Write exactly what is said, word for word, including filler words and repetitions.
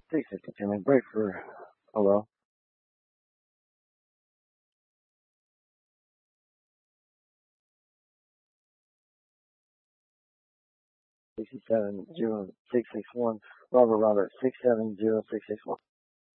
six fifty-two, make break for, hello. sixty-seven zero six six one, Robert Robert, six seven zero six six one.